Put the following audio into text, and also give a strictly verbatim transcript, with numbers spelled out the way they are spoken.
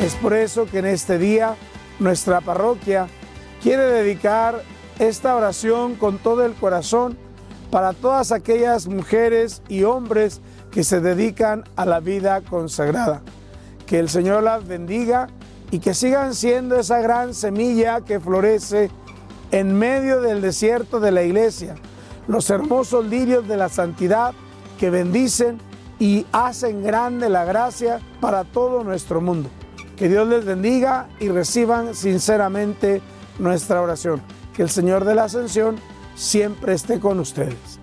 Es por eso que en este día nuestra parroquia quiere dedicar esta oración con todo el corazón para todas aquellas mujeres y hombres que se dedican a la vida consagrada. Que el Señor las bendiga y que sigan siendo esa gran semilla que florece en medio del desierto de la iglesia, los hermosos lirios de la santidad que bendicen y hacen grande la gracia para todo nuestro mundo. Que Dios les bendiga y reciban sinceramente nuestra oración. Que el Señor de la Ascensión siempre esté con ustedes.